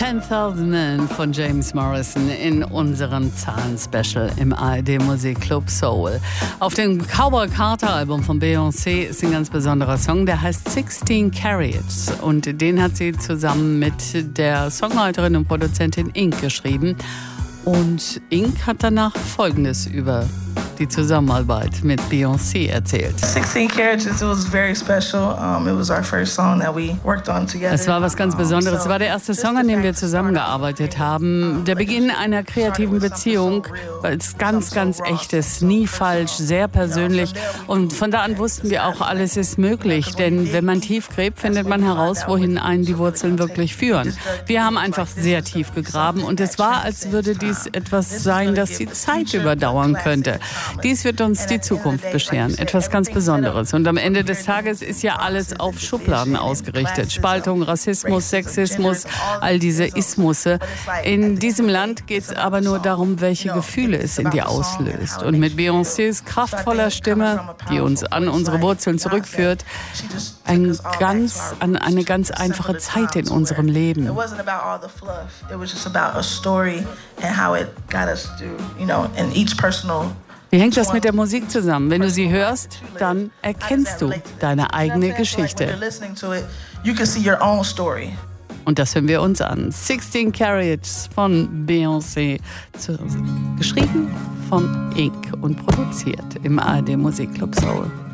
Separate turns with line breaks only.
10,000 Men von James Morrison in unserem Zahlen-Special im ARD Musikclub Soul. Auf dem Cowboy Carter Album von Beyoncé ist ein ganz besonderer Song, der heißt 16 Carats. Und den hat sie zusammen mit der Songwriterin und Produzentin Ink geschrieben. Und Ink hat danach Folgendes über die Zusammenarbeit mit Beyoncé erzählt.
16 Carats, it was very special. It was our first song that we worked on together.
Es war was ganz Besonderes. Es war der erste Song, an dem wir zusammengearbeitet haben. Der Beginn einer kreativen Beziehung, weil es ganz, ganz echt ist. Nie falsch, sehr persönlich. Und von da an wussten wir auch, alles ist möglich. Denn wenn man tief gräbt, findet man heraus, wohin einen die Wurzeln wirklich führen. Wir haben einfach sehr tief gegraben. Und es war, als würde dies etwas sein, das die Zeit überdauern könnte. Dies wird uns die Zukunft bescheren. Etwas ganz Besonderes. Und am Ende des Tages ist ja alles auf Schubladen ausgerichtet. Spaltung, Rassismus, Sexismus, all diese Ismusse. In diesem Land geht es aber nur darum, welche Gefühle es in dir auslöst. Und mit Beyoncés kraftvoller Stimme, die uns an unsere Wurzeln zurückführt, eine ganz einfache Zeit in unserem Leben. Wie hängt das mit der Musik zusammen? Wenn du sie hörst, dann erkennst du deine eigene Geschichte. Und das hören wir uns an. 16 Carats von Beyoncé, geschrieben von Ink und produziert im ARD Musikclub Soul.